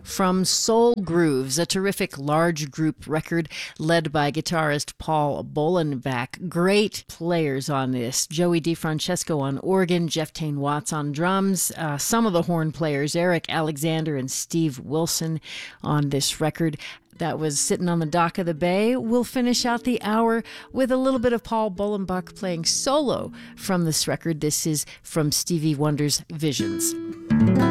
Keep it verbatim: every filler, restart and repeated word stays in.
from Soul Grooves, a terrific large group record led by guitarist Paul Bolenbach. Great players on this. Joey DeFrancesco on organ, Jeff Tane Watts on drums, uh, some of the horn players, Eric Alexander and Steve Wilson on this record. That was Sitting on the Dock of the Bay. We'll finish out the hour with a little bit of Paul Bolenbach playing solo from this record. This is from Stevie Wonder's Visions.